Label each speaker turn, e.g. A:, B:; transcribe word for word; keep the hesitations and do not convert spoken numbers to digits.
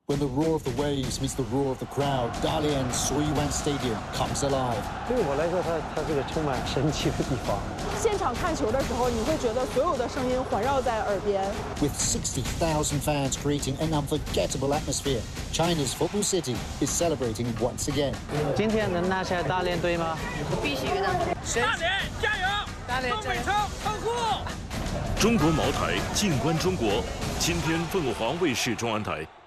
A: When the roar of the waves meets the roar of the crowd, Dalian Suiyuan Stadium comes alive.
B: 对我来说，它它是个充满神奇的地方。
C: 现场看球的时候，你会觉得所有的声音环绕在耳边。
A: With sixty thousand fans creating an unforgettable atmosphere, China's football city is celebrating once again.
B: 今天能拿下大连队吗？
D: 必须的。
E: 大连加油！
D: 大连
E: 东北超超酷！
F: 中国茅台，静观中国。今天凤凰卫视中文台。